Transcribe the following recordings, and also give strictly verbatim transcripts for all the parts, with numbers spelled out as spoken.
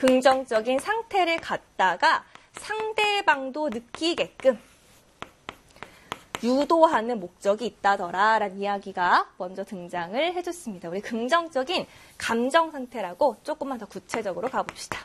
긍정적인 상태를 갖다가 상대방도 느끼게끔 유도하는 목적이 있다더라 라는 이야기가 먼저 등장을 해줬습니다. 우리 긍정적인 감정 상태라고 조금만 더 구체적으로 가봅시다.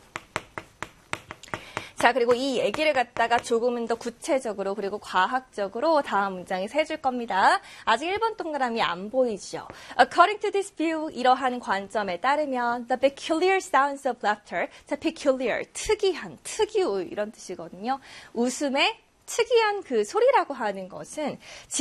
자, 그리고 이 얘기를 갖다가 조금은 더 구체적으로 그리고 과학적으로 다음 문장에서 해줄 겁니다. 아직 일 번 동그라미 안 보이죠? According to this view, 이러한 관점에 따르면 the peculiar sounds of laughter, the peculiar, 특이한, 특유 이런 뜻이거든요. 웃음의 특이한 그 소리라고 하는 것은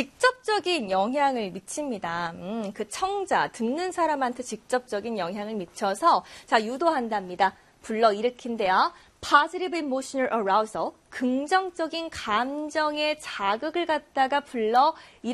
직접적인 영향을 미칩니다. 음, 그 청자, 듣는 사람한테 직접적인 영향을 미쳐서 자 유도한답니다. 불러일으킨대요. Positive emotional arousal, 긍정적인 감정의 자극을 갖다가 불러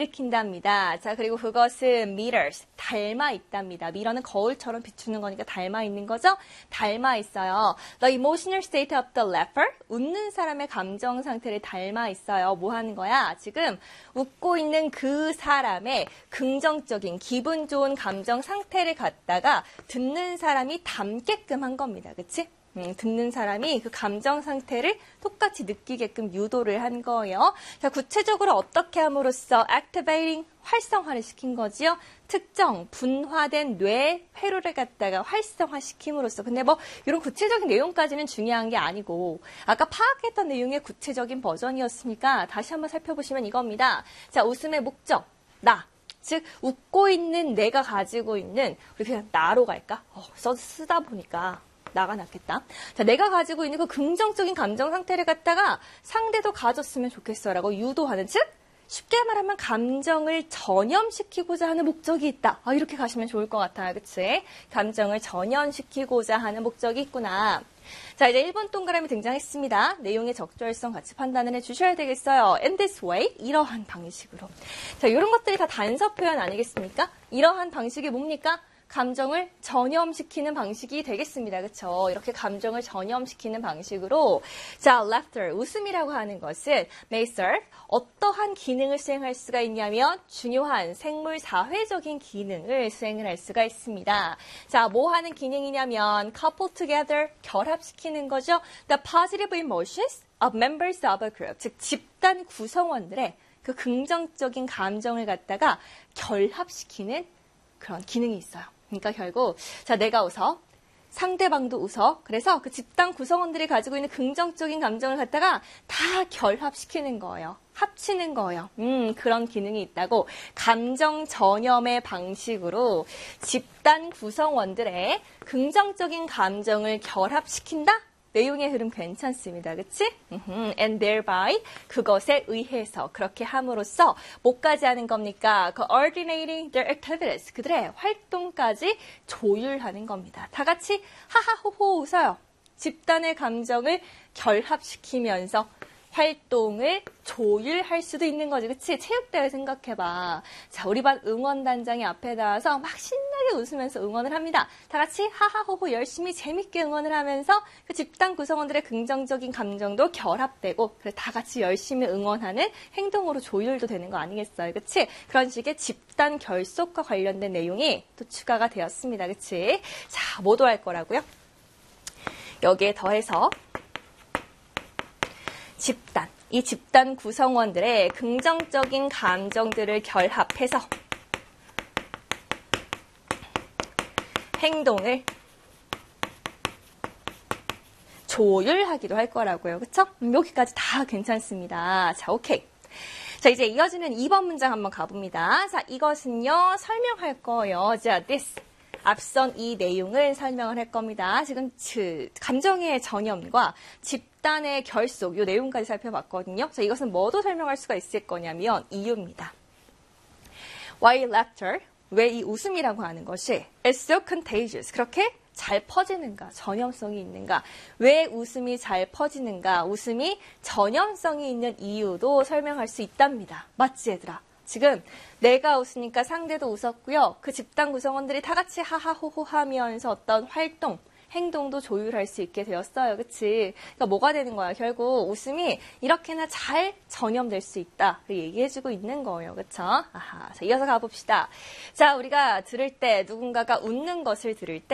일으킨답니다. 자, 그리고 그것은 mirrors, 닮아 있답니다. 미러는 거울처럼 비추는 거니까 닮아 있는 거죠? 닮아 있어요. The emotional state of the laugher, 웃는 사람의 감정 상태를 닮아 있어요. 뭐 하는 거야? 지금 웃고 있는 그 사람의 긍정적인 기분 좋은 감정 상태를 갖다가 듣는 사람이 닮게끔 한 겁니다. 그치? 음, 듣는 사람이 그 감정 상태를 똑같이 느끼게끔 유도를 한 거예요. 자, 구체적으로 어떻게 함으로써 activating, 활성화를 시킨 거지요? 특정, 분화된 뇌 회로를 갖다가 활성화시킴으로써. 근데 뭐 이런 구체적인 내용까지는 중요한 게 아니고 아까 파악했던 내용의 구체적인 버전이었으니까 다시 한번 살펴보시면 이겁니다. 자, 웃음의 목적, 나. 즉 웃고 있는 내가 가지고 있는, 우리 그냥 나로 갈까? 어, 써, 쓰다 보니까 나가 낫겠다. 자, 내가 가지고 있는 그 긍정적인 감정 상태를 갖다가 상대도 가졌으면 좋겠어라고 유도하는, 즉 쉽게 말하면 감정을 전염시키고자 하는 목적이 있다. 아, 이렇게 가시면 좋을 것 같아요. 그치? 감정을 전염시키고자 하는 목적이 있구나. 자, 이제 일 번 동그라미 등장했습니다. 내용의 적절성 같이 판단을 해주셔야 되겠어요. In this way, 이러한 방식으로. 자, 이런 것들이 다 단서 표현 아니겠습니까? 이러한 방식이 뭡니까? 감정을 전염시키는 방식이 되겠습니다. 그렇죠? 이렇게 감정을 전염시키는 방식으로 자, laughter, 웃음이라고 하는 것은 may serve, 어떠한 기능을 수행할 수가 있냐면 중요한 생물 사회적인 기능을 수행을 할 수가 있습니다. 자, 뭐 하는 기능이냐면 couple together, 결합시키는 거죠. The positive emotions of members of a group, 즉 집단 구성원들의 그 긍정적인 감정을 갖다가 결합시키는 그런 기능이 있어요. 그러니까 결국 자, 내가 웃어, 상대방도 웃어. 그래서 그 집단 구성원들이 가지고 있는 긍정적인 감정을 갖다가 다 결합시키는 거예요. 합치는 거예요. 음, 그런 기능이 있다고. 감정 전염의 방식으로 집단 구성원들의 긍정적인 감정을 결합시킨다? 내용의 흐름 괜찮습니다. 그치? And thereby, 그것에 의해서, 그렇게 함으로써 뭐까지 하는 겁니까? coordinating their activities, 그들의 활동까지 조율하는 겁니다. 다 같이 하하호호 웃어요. 집단의 감정을 결합시키면서 활동을 조율할 수도 있는 거지. 그치? 체육대회 생각해봐. 자, 우리 반 응원단장이 앞에 나와서 막 신나게 웃으면서 응원을 합니다. 다 같이 하하호호 열심히 재밌게 응원을 하면서 그 집단 구성원들의 긍정적인 감정도 결합되고 그래 다 같이 열심히 응원하는 행동으로 조율도 되는 거 아니겠어요? 그치? 그런 식의 집단 결속과 관련된 내용이 또 추가가 되었습니다. 그치? 자, 뭐도 할 거라고요? 여기에 더해서 집단, 이 집단 구성원들의 긍정적인 감정들을 결합해서 행동을 조율하기도 할 거라고요. 그쵸? 음, 여기까지 다 괜찮습니다. 자, 오케이. 자, 이제 이어지는 이 번 문장 한번 가봅니다. 자, 이것은요, 설명할 거예요. 자, this. 앞선 이 내용을 설명을 할 겁니다. 지금 그 감정의 전염과 집단의 결속, 이 내용까지 살펴봤거든요. 자, 이것은 뭐도 설명할 수가 있을 거냐면 이유입니다. Why laughter? 왜 이 웃음이라고 하는 것이 is so contagious? 그렇게 잘 퍼지는가? 전염성이 있는가? 왜 웃음이 잘 퍼지는가? 웃음이 전염성이 있는 이유도 설명할 수 있답니다. 맞지, 얘들아? 지금 내가 웃으니까 상대도 웃었고요. 그 집단 구성원들이 다 같이 하하호호 하면서 어떤 활동, 행동도 조율할 수 있게 되었어요. 그치? 그러니까 뭐가 되는 거야? 결국 웃음이 이렇게나 잘 전염될 수 있다. 얘기해주고 있는 거예요. 그쵸? 아하. 자, 이어서 가봅시다. 자, 우리가 들을 때 누군가가 웃는 것을 들을 때